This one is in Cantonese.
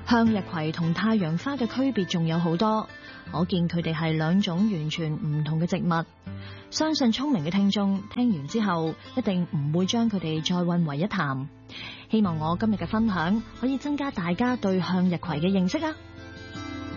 向日葵同太陽花嘅區別仲有好多，可見佢哋係兩種完全唔同嘅植物。相信聰明嘅聽眾聽完之後，一定唔會將佢哋再混為一談。希望我今日嘅分享可以增加大家對向日葵嘅認識啊！